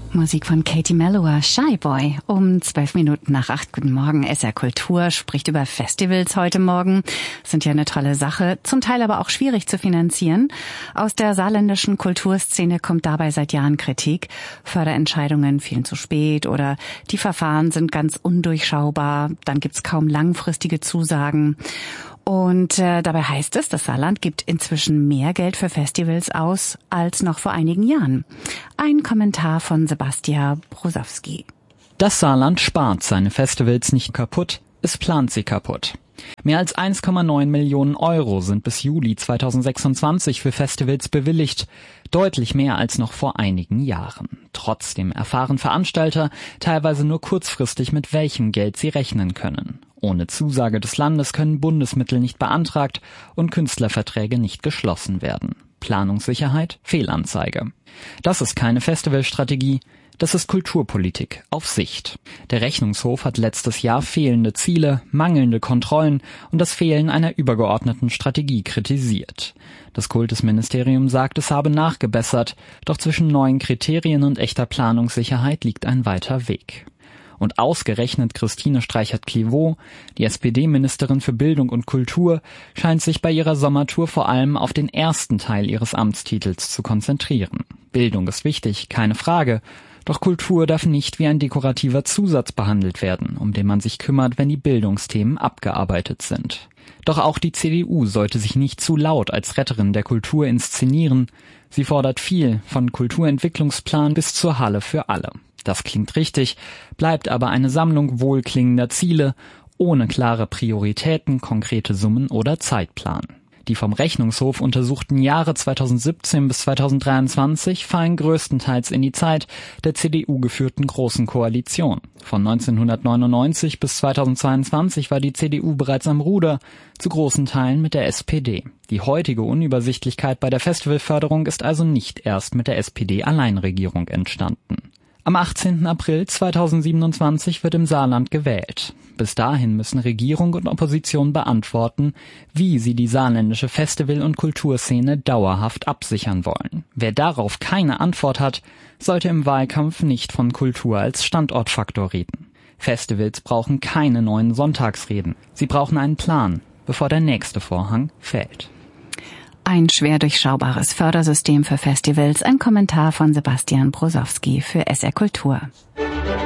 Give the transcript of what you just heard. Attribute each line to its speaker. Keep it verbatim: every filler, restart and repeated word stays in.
Speaker 1: Musik von Katie Melua, Shy Boy, um zwölf Minuten nach acht. Guten Morgen, S R Kultur spricht über Festivals heute Morgen. Sind ja eine tolle Sache, zum Teil aber auch schwierig zu finanzieren. Aus der saarländischen Kulturszene kommt dabei seit Jahren Kritik. Förderentscheidungen fielen zu spät oder die Verfahren sind ganz undurchschaubar. Dann gibt's kaum langfristige Zusagen. Und äh, dabei heißt es, das Saarland gibt inzwischen mehr Geld für Festivals aus als noch vor einigen Jahren. Ein Kommentar von Sebastian Brosowski.
Speaker 2: Das Saarland spart seine Festivals nicht kaputt, es plant sie kaputt. Mehr als eins Komma neun Millionen Euro sind bis Juli zweitausendsechsundzwanzig für Festivals bewilligt, deutlich mehr als noch vor einigen Jahren. Trotzdem erfahren Veranstalter teilweise nur kurzfristig, mit welchem Geld sie rechnen können. Ohne Zusage des Landes können Bundesmittel nicht beantragt und Künstlerverträge nicht geschlossen werden. Planungssicherheit, Fehlanzeige. Das ist keine Festivalstrategie, das ist Kulturpolitik auf Sicht. Der Rechnungshof hat letztes Jahr fehlende Ziele, mangelnde Kontrollen und das Fehlen einer übergeordneten Strategie kritisiert. Das Kultusministerium sagt, es habe nachgebessert, doch zwischen neuen Kriterien und echter Planungssicherheit liegt ein weiter Weg. Und ausgerechnet Christine Streichert-Clivaux, die S P D-Ministerin für Bildung und Kultur, scheint sich bei ihrer Sommertour vor allem auf den ersten Teil ihres Amtstitels zu konzentrieren. Bildung ist wichtig, keine Frage, doch Kultur darf nicht wie ein dekorativer Zusatz behandelt werden, um den man sich kümmert, wenn die Bildungsthemen abgearbeitet sind. Doch auch die C D U sollte sich nicht zu laut als Retterin der Kultur inszenieren. Sie fordert viel, von Kulturentwicklungsplan bis zur Halle für alle. Das klingt richtig, bleibt aber eine Sammlung wohlklingender Ziele, ohne klare Prioritäten, konkrete Summen oder Zeitplan. Die vom Rechnungshof untersuchten Jahre zweitausendsiebzehn bis zweitausenddreiundzwanzig fallen größtenteils in die Zeit der C D U-geführten Großen Koalition. Von neunzehnhundertneunundneunzig bis zweitausendzweiundzwanzig war die C D U bereits am Ruder, zu großen Teilen mit der S P D. Die heutige Unübersichtlichkeit bei der Festivalförderung ist also nicht erst mit der S P D-Alleinregierung entstanden. Am achtzehnten April zweitausendsiebenundzwanzig wird im Saarland gewählt. Bis dahin müssen Regierung und Opposition beantworten, wie sie die saarländische Festival- und Kulturszene dauerhaft absichern wollen. Wer darauf keine Antwort hat, sollte im Wahlkampf nicht von Kultur als Standortfaktor reden. Festivals brauchen keine neuen Sonntagsreden. Sie brauchen einen Plan, bevor der nächste Vorhang fällt.
Speaker 1: Ein schwer durchschaubares Fördersystem für Festivals. Ein Kommentar von Sebastian Brosowski für S R Kultur.